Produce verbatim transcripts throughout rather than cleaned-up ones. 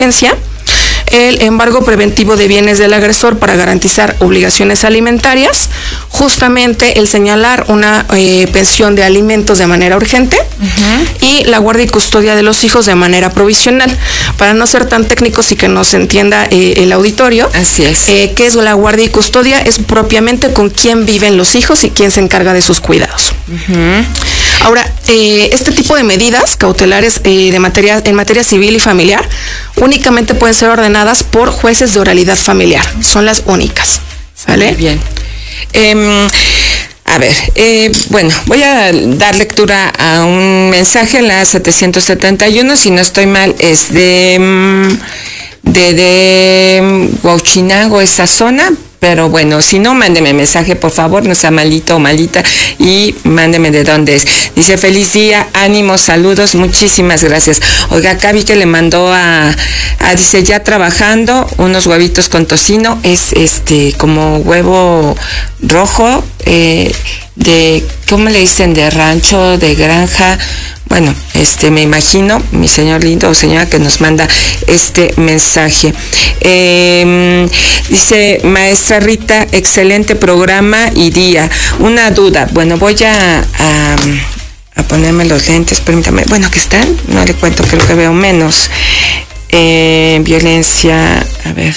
el embargo preventivo de bienes del agresor para garantizar obligaciones alimentarias, justamente el señalar una eh, pensión de alimentos de manera urgente uh-huh. y la guardia y custodia de los hijos de manera provisional. Para no ser tan técnicos y que nos entienda eh, el auditorio, así es. Eh, ¿qué es la guardia y custodia? Es propiamente con quién viven los hijos y quién se encarga de sus cuidados. Uh-huh. Ahora, eh, este tipo de medidas cautelares eh, de materia, en materia civil y familiar únicamente pueden ser ordenadas por jueces de oralidad familiar. Son las únicas. ¿Sale? Muy bien. Eh, a ver, eh, bueno, voy a dar lectura a un mensaje en la setecientos setenta y uno, si no estoy mal, es de, de, de Huauchinango, esa zona. Pero bueno, si no, mándeme mensaje, por favor, no sea malito o malita, y mándeme de dónde es. Dice, feliz día, ánimos, saludos, muchísimas gracias. Oiga, acá vi que le mandó a, a, dice, ya trabajando, unos huevitos con tocino, es este, como huevo rojo, eh, de, ¿cómo le dicen? De rancho, de granja. Bueno, este, me imagino, mi señor lindo o señora que nos manda este mensaje. Eh, dice, maestra Rita, excelente programa y día. Una duda, bueno, voy a, a, a ponerme los lentes, permítame. Bueno, ¿qué están? No le cuento, creo que veo menos. Eh, violencia, a ver.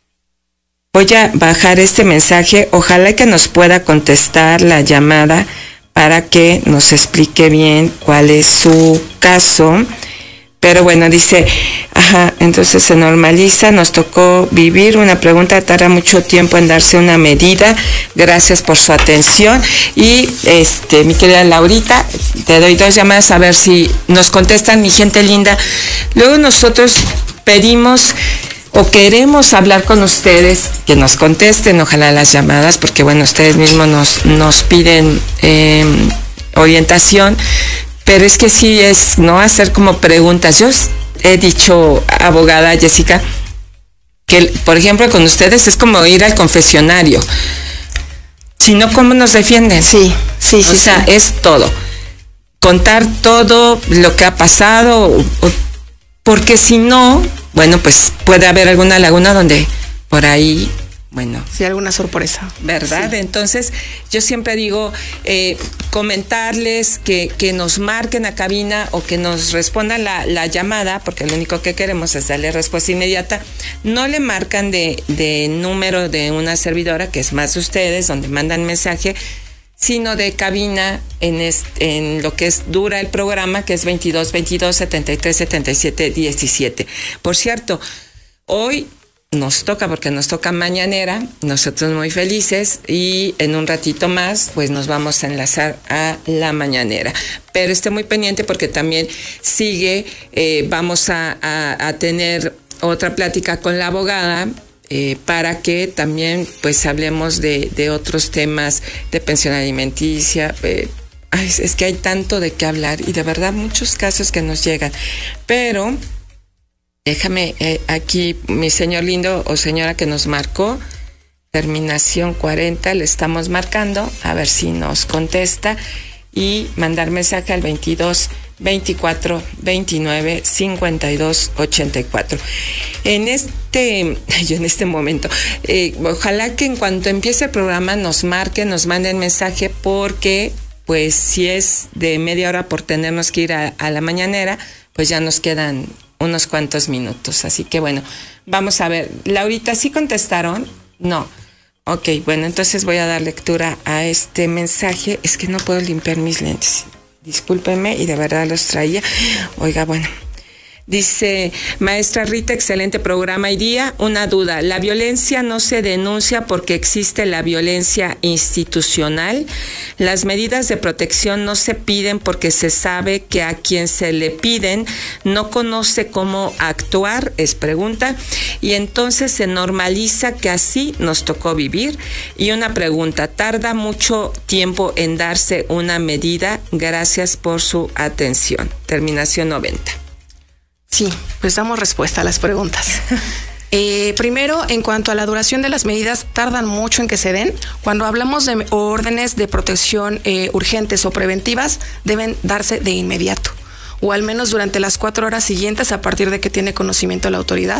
Voy a bajar este mensaje, ojalá que nos pueda contestar la llamada para que nos explique bien cuál es su caso. Pero bueno, dice, ajá, entonces se normaliza, nos tocó vivir una pregunta, tarda mucho tiempo en darse una medida, gracias por su atención. Y este, mi querida Laurita, te doy dos llamadas a ver si nos contestan, mi gente linda. Luego nosotros pedimos o queremos hablar con ustedes, que nos contesten, ojalá las llamadas, porque bueno, ustedes mismos nos, nos piden eh, orientación, pero es que sí es, ¿no? Hacer como preguntas. Yo he dicho, abogada Jessica, que por ejemplo con ustedes es como ir al confesionario. Si no, ¿cómo nos defienden? Sí, sí, sí. O sea, sí. Es todo. Contar todo lo que ha pasado, o, o, porque si no, bueno, pues puede haber alguna laguna donde por ahí, bueno. Sí, alguna sorpresa. ¿Verdad? Sí. Entonces, yo siempre digo, eh, comentarles que, que nos marquen a cabina o que nos respondan la, la llamada, porque lo único que queremos es darle respuesta inmediata. No le marcan de, de número de una servidora, que es más de ustedes, donde mandan mensaje, sino de cabina en, este, en lo que es dura el programa, que es veintidós veintidós setenta y tres setenta y siete diecisiete. Por cierto, hoy nos toca, porque nos toca mañanera, nosotros muy felices, y en un ratito más pues nos vamos a enlazar a la mañanera. Pero esté muy pendiente porque también sigue, eh, vamos a, a, a tener otra plática con la abogada, Eh, para que también pues hablemos de, de otros temas de pensión alimenticia. Eh, ay, es que hay tanto de qué hablar y de verdad muchos casos que nos llegan. Pero déjame eh, aquí, mi señor lindo o señora que nos marcó, terminación cuarenta, le estamos marcando, a ver si nos contesta, y mandar mensaje al veintidós veinticuatro veintinueve cincuenta y dos ochenta y cuatro. En este, yo en este momento, eh, ojalá que en cuanto empiece el programa nos marquen, nos manden mensaje, porque pues si es de media hora por tenernos que ir a, a la mañanera, pues ya nos quedan unos cuantos minutos. Así que bueno, vamos a ver. Laurita, ¿sí contestaron? No. Ok, bueno, entonces voy a dar lectura a este mensaje. Es que no puedo limpiar mis lentes. Discúlpenme, y de verdad los traía. Oiga, bueno. Dice, maestra Rita, excelente programa y día. Una duda, ¿la violencia no se denuncia porque existe la violencia institucional? ¿Las medidas de protección no se piden porque se sabe que a quien se le piden no conoce cómo actuar? Es pregunta. Y entonces se normaliza que así nos tocó vivir. Y una pregunta, ¿tarda mucho tiempo en darse una medida? Gracias por su atención. Terminación noventa. Sí, pues damos respuesta a las preguntas. Eh, primero, en cuanto a la duración de las medidas, tardan mucho en que se den. Cuando hablamos de órdenes de protección eh, urgentes o preventivas, deben darse de inmediato. o al menos durante las cuatro horas siguientes a partir de que tiene conocimiento la autoridad